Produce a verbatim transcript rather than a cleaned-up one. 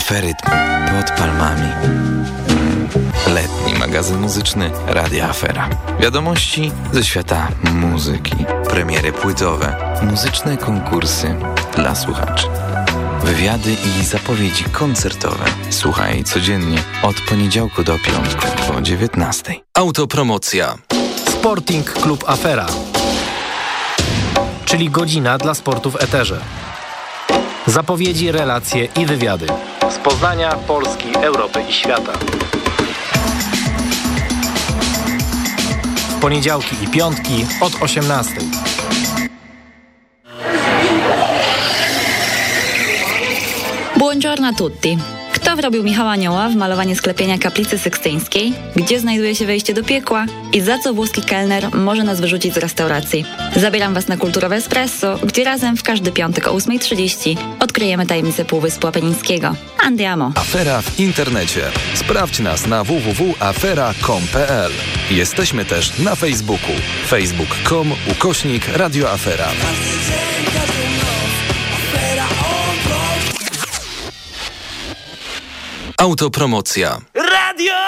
Aferytm pod palmami. Letni magazyn muzyczny Radia Afera. Wiadomości ze świata muzyki. Premiery płytowe. Muzyczne konkursy dla słuchaczy. Wywiady i zapowiedzi koncertowe. Słuchaj codziennie od poniedziałku do piątku po dziewiętnastej. Autopromocja. Sporting Klub Afera, czyli godzina dla sportu w eterze. Zapowiedzi, relacje i wywiady z Poznania, Polski, Europy i świata. W poniedziałki i piątki od osiemnastej. Buongiorno a tutti. Kto wrobił Michała Anioła w malowanie sklepienia kaplicy sykstyńskiej? Gdzie znajduje się wejście do piekła? I za co włoski kelner może nas wyrzucić z restauracji? Zabieram Was na Kulturowe Espresso, gdzie razem w każdy piątek o ósma trzydzieści odkryjemy tajemnicę Półwyspu Apenińskiego. Andiamo! Afera w internecie. Sprawdź nas na w w w kropka afera kropka com kropka p l. Jesteśmy też na Facebooku. facebook kropka com ukośnik Radio Afera. Autopromocja.